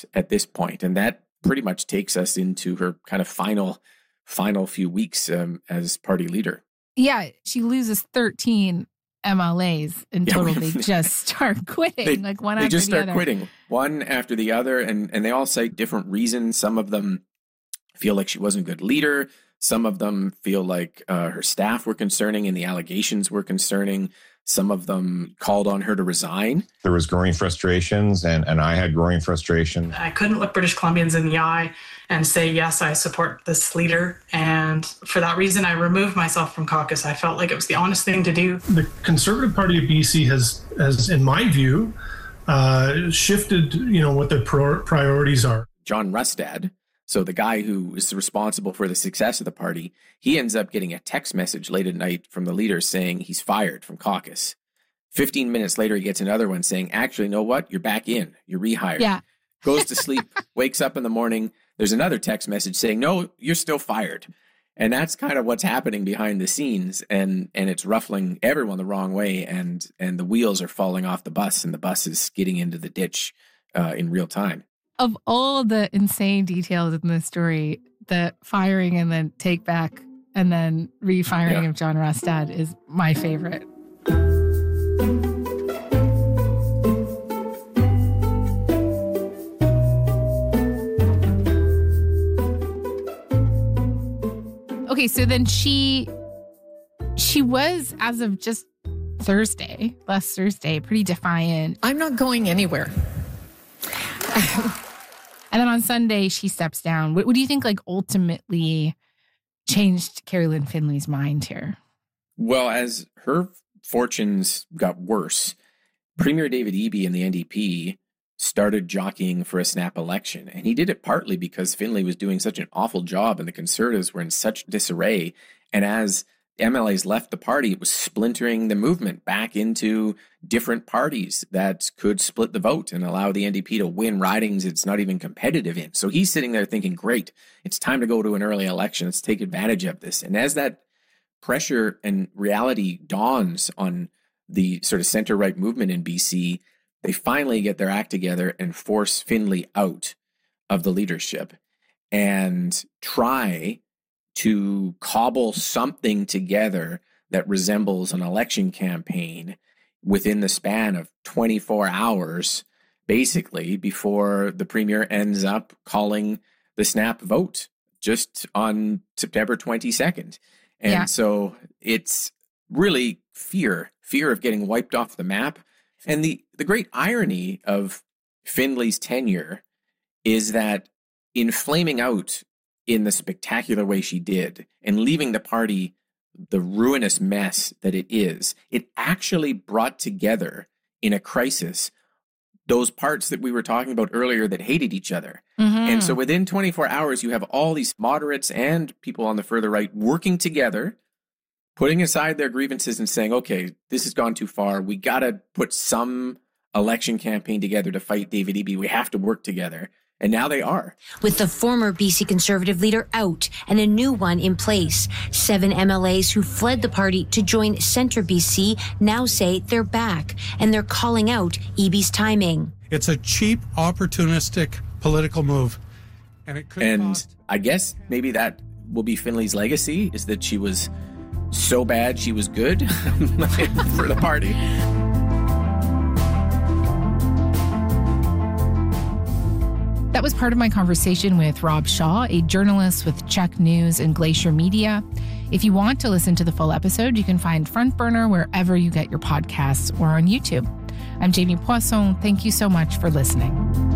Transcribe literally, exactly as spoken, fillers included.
months at this point. And that pretty much takes us into her kind of final, final few weeks um, as party leader. Yeah, she loses thirteen M L As in Yeah, total. we- They just start quitting, They, like one they after just the start other. quitting one after the other. And, and they all cite different reasons. Some of them feel like she wasn't a good leader. Some of them feel like uh, her staff were concerning and the allegations were concerning. Some of them called on her to resign. There was growing frustrations, and, and I had growing frustration. I couldn't look British Columbians in the eye and say, yes, I support this leader. And for that reason, I removed myself from caucus. I felt like it was the honest thing to do. The Conservative Party of B C has, has in my view, uh, shifted, you know, what their pro- priorities are. John Rustad, so the guy who is responsible for the success of the party, he ends up getting a text message late at night from the leader saying he's fired from caucus. fifteen minutes later, he gets another one saying, actually, you know what? You're back in. You're rehired. Yeah. Goes to sleep, wakes up in the morning. There's another text message saying, no, you're still fired. And that's kind of what's happening behind the scenes. And and it's ruffling everyone the wrong way. And and the wheels are falling off the bus and the bus is skidding into the ditch uh, in real time. Of all the insane details in this story, the firing and then take back and then refiring Yeah. of John Rustad is my favorite. Okay, so then she she was, as of just Thursday, last Thursday, pretty defiant. I'm not going anywhere. And then on Sunday, she steps down. What, what do you think, like, ultimately changed Carrie Lynn Finley's mind here? Well, as her fortunes got worse, Premier David Eby and the N D P started jockeying for a snap election. And he did it partly because Finley was doing such an awful job and the Conservatives were in such disarray. And as M L As left the party, it was splintering the movement back into different parties that could split the vote and allow the N D P to win ridings it's not even competitive in. So he's sitting there thinking, great, it's time to go to an early election. Let's take advantage of this. And as that pressure and reality dawns on the sort of center-right movement in B C, they finally get their act together and force Finley out of the leadership and try to cobble something together that resembles an election campaign within the span of twenty-four hours, basically, before the premier ends up calling the snap vote just on September twenty-second. And Yeah. so it's really fear, fear of getting wiped off the map. And the, the great irony of Finley's tenure is that in flaming out in the spectacular way she did and leaving the party the ruinous mess that it is, it actually brought together in a crisis those parts that we were talking about earlier that hated each other. Mm-hmm. And so within twenty-four hours, you have all these moderates and people on the further right working together, putting aside their grievances and saying, okay, this has gone too far. We got to put some election campaign together to fight David Eby. We have to work together. And now they are. With the former B C Conservative leader out and a new one in place, seven M L As who fled the party to join Centre B C now say they're back, and they're calling out Eby's timing. It's a cheap, opportunistic political move. And it could And cost- I guess maybe that will be Finley's legacy, is that she was so bad she was good for the party. That was part of my conversation with Rob Shaw, a journalist with Check News and Glacier Media. If you want to listen to the full episode, you can find Front Burner wherever you get your podcasts or on YouTube. I'm Jamie Poisson. Thank you so much for listening.